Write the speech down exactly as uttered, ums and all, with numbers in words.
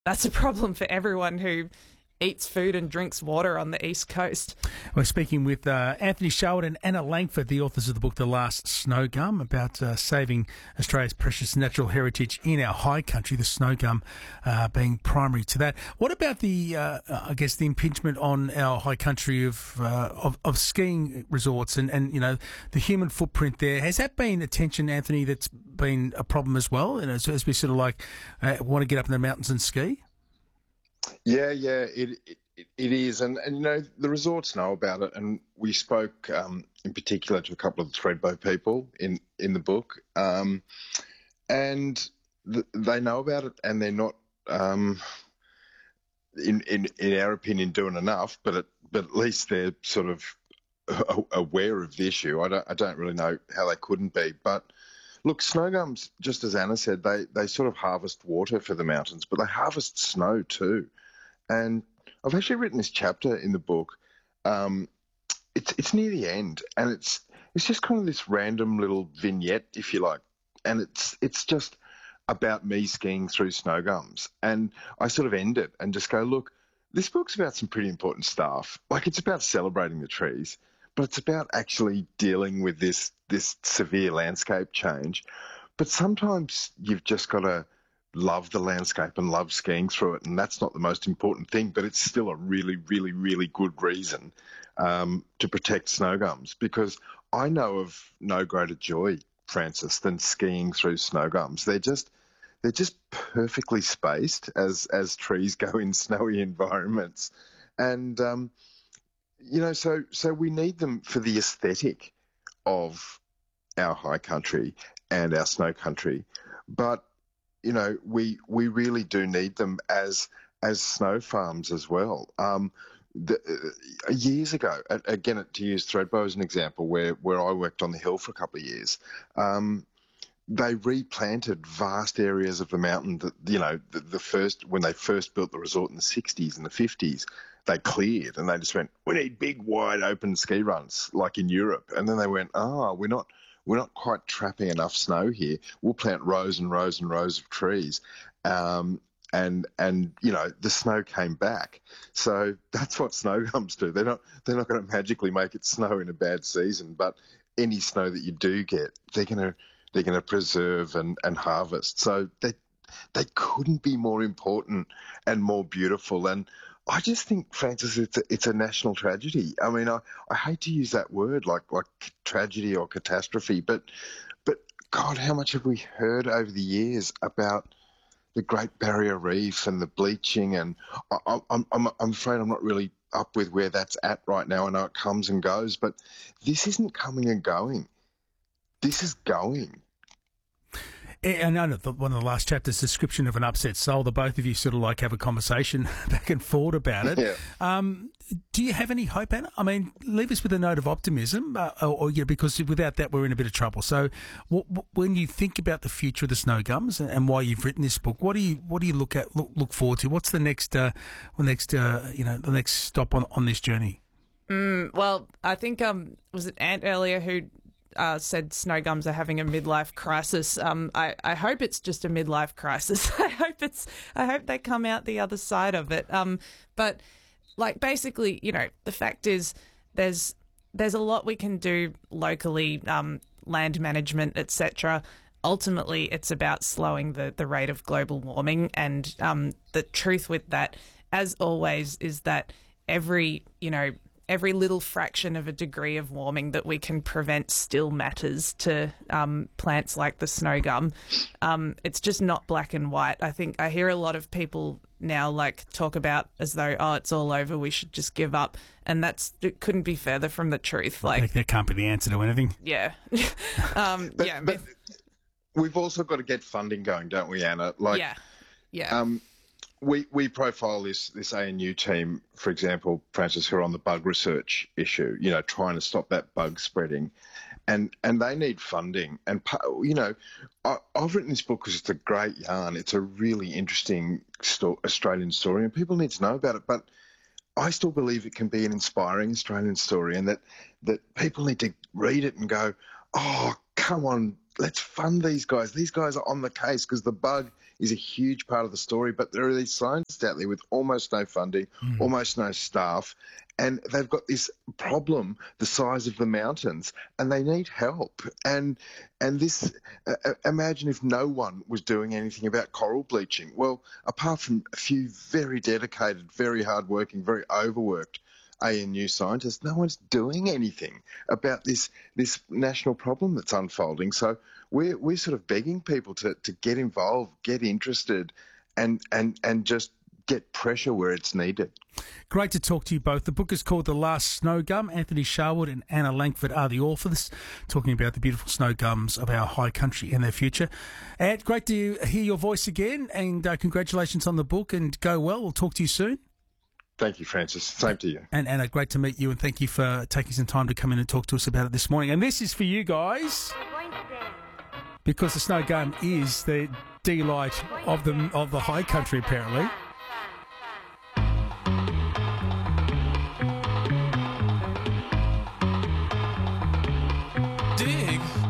that's a problem for everyone who eats food and drinks water on the East Coast. We're speaking with uh, Anthony Sherwood and Anna Langford, the authors of the book The Last Snow Gum, about uh, saving Australia's precious natural heritage in our high country, the snow gum uh, being primary to that. What about the, uh, I guess, the impingement on our high country of, uh, of of skiing resorts and, and, you know, the human footprint there? Has that been attention, Anthony, that's been a problem as well, and as, as we sort of like uh, want to get up in the mountains and ski? Yeah, yeah, it, it it is, and and you know the resorts know about it, and we spoke um, in particular to a couple of the Thredbo people in in the book, um, and th- they know about it, and they're not, um, in in in our opinion, doing enough, but it, but at least they're sort of aware of the issue. I don't I don't really know how they couldn't be, but. Look, snow gums, just as Anna said, they, they sort of harvest water for the mountains, but they harvest snow too. And I've actually written this chapter in the book. Um, it's it's near the end, and it's it's just kind of this random little vignette, if you like, and it's it's just about me skiing through snow gums. And I sort of end it and just go, look, this book's about some pretty important stuff. Like, it's about celebrating the trees, but it's about actually dealing with this this severe landscape change. But sometimes you've just got to love the landscape and love skiing through it, and that's not the most important thing, but it's still a really, really, really good reason um, to protect snow gums, because I know of no greater joy, Francis, than skiing through snow gums. They're just they're just perfectly spaced as as trees go in snowy environments, and um, you know, so so we need them for the aesthetic of our high country and our snow country, but you know, we we really do need them as as snow farms as well. Um, the, uh, years ago, again, to use Thredbo as an example, where where I worked on the hill for a couple of years, um, they replanted vast areas of the mountain that, you know, the, the first when they first built the resort in the sixties and the fifties. They cleared and they just went, we need big, wide open ski runs like in Europe. And then they went, oh, we're not we're not quite trapping enough snow here. We'll plant rows and rows and rows of trees. Um, and and you know, the snow came back. So that's what snow gums do. They're not they're not going to magically make it snow in a bad season, but any snow that you do get, they're gonna they're gonna preserve and, and harvest. So they they couldn't be more important and more beautiful. And I just think, Francis, it's a, it's a national tragedy. I mean, I, I hate to use that word like like tragedy or catastrophe, but but God, how much have we heard over the years about the Great Barrier Reef and the bleaching? And I, I'm I'm I'm afraid I'm not really up with where that's at right now. I know it comes and goes, but this isn't coming and going. This is going. And I know that one of the last chapters, description of an upset soul, the both of you sort of like have a conversation back and forth about it. Yeah. Um, do you have any hope, Anna? I mean, leave us with a note of optimism, uh, or, or yeah, because without that, we're in a bit of trouble. So, what, what, when you think about the future of the snow gums and, and why you've written this book, what do you what do you look at look, look forward to? What's the next, uh, the next, uh, you know, the next stop on, on this journey? Mm, well, I think um, was it Ant earlier who Uh, said snow gums are having a midlife crisis. Um, I, I hope it's just a midlife crisis. I hope it's. I hope they come out the other side of it. Um, but like basically, you know, the fact is, there's there's a lot we can do locally, um, land management, et cetera. Ultimately, it's about slowing the the rate of global warming, and um, the truth with that, as always, is that every you know. every little fraction of a degree of warming that we can prevent still matters to um, plants like the snow gum. Um, it's just not black and white. I think I hear a lot of people now like talk about as though, oh, it's all over, we should just give up. And that's it couldn't be further from the truth. Like that can't be the answer to anything. Yeah. um, but, yeah. But we've also got to get funding going, don't we, Anna? Like, yeah. Yeah. Um, We we profile this this A N U team, for example, Francis, who are on the bug research issue, you know, trying to stop that bug spreading, and and they need funding. And you know, I, I've written this book because it's a great yarn. It's a really interesting sto- Australian story, and people need to know about it. But I still believe it can be an inspiring Australian story, and that that people need to read it and go, oh, come on, let's fund these guys. These guys are on the case because the bug is a huge part of the story. But there are these scientists out there with almost no funding, mm. almost no staff, and they've got this problem the size of the mountains, and they need help. And and this, uh, imagine if no one was doing anything about coral bleaching. Well, apart from a few very dedicated, very hardworking, very overworked A N U scientists, no one's doing anything about this this national problem that's unfolding. So we're we're sort of begging people to to get involved, get interested, and and and just get pressure where it's needed. Great to talk to you both. The book is called The Last Snow Gum. Anthony Sharwood and Anna Langford are the authors, talking about the beautiful snow gums of our high country and their future. Ant, great to hear your voice again, and uh, congratulations on the book, and go well. We'll talk to you soon. Thank you, Francis. Same to you. And Anna, great to meet you, and thank you for taking some time to come in and talk to us about it this morning. And this is for you guys, because the snow gum is the delight of the of the high country, apparently. Dig.